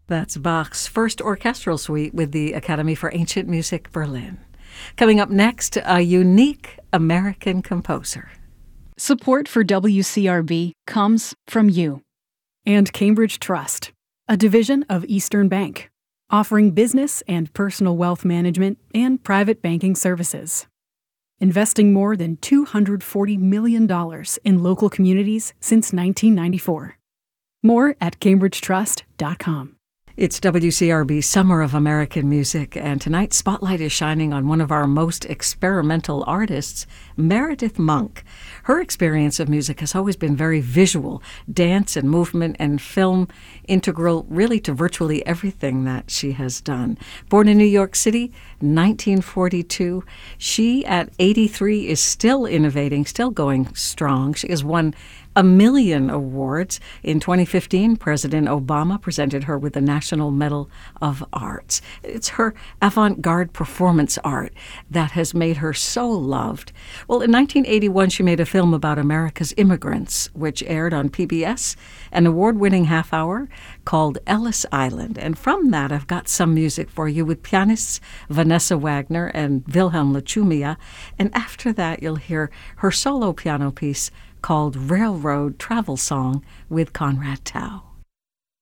That's Bach's first orchestral suite with the Academy for Ancient Music, Berlin. Coming up next, a unique American composer. Support for WCRB comes from you. And Cambridge Trust, a division of Eastern Bank, offering business and personal wealth management and private banking services. Investing more than $240 million in local communities since 1994. More at cambridgetrust.com. It's WCRB Summer of American Music, and tonight's spotlight is shining on one of our most experimental artists, Meredith Monk. Her experience of music has always been very visual, dance and movement and film integral really to virtually everything that she has done. Born in New York City, 1942, she at 83 is still innovating, still going strong. She has won a million awards. In 2015, President Obama presented her with the National Medal of Arts. It's her avant-garde performance art that has made her so loved. Well, in 1981, she made a film about America's immigrants, which aired on PBS, an award-winning half-hour called Ellis Island. And from that, I've got some music for you with pianists Vanessa Wagner and Wilhelm Lachumia. And after that, you'll hear her solo piano piece called Railroad Travel Song with Conrad Tao.